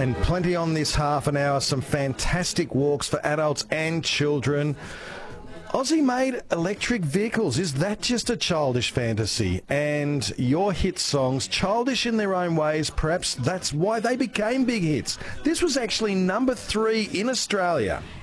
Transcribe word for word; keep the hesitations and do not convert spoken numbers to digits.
And plenty on this half an hour, some fantastic walks for adults and children. Aussie-made electric vehicles, is that just a childish fantasy? And your hit songs, childish in their own ways, perhaps that's why they became big hits. This was actually number three in Australia.